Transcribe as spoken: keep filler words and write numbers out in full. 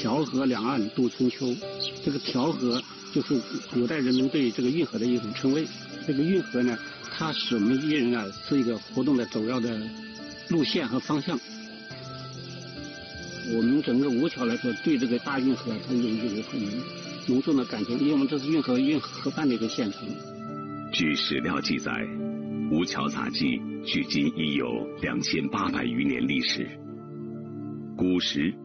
调和两岸度春秋。这个调和就是古代人们对这个运河的一种称谓。这个运河呢，它使我们艺人啊是一个活动的主要的路线和方向。我们整个吴桥来说，对这个大运河它有一个很浓重的感情，因为我们这是运河运河畔的一个县城。 据史料记载，吴桥杂技距今已有两千八百余年历史。古时